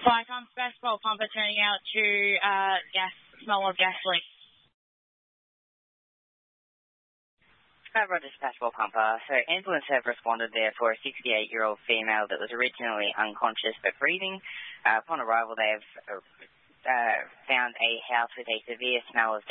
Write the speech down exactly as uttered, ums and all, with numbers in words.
Five-ton special pumper turning out to uh, gas, smell of gasoline. Roger, dispatchable pumper. So ambulance have responded there for a sixty-eight-year-old female that was originally unconscious but breathing. Uh, upon arrival, they have uh, found a house with a severe smell of